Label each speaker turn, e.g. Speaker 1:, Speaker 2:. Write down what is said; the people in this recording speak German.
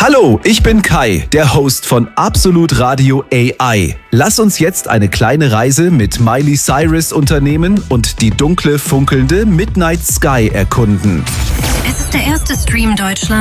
Speaker 1: Hallo, ich bin Kai, der Host von Absolut Radio AI. Lass uns jetzt eine kleine Reise mit Miley Cyrus unternehmen und die dunkle, funkelnde Midnight Sky erkunden.
Speaker 2: Es ist der erste Stream Deutschland.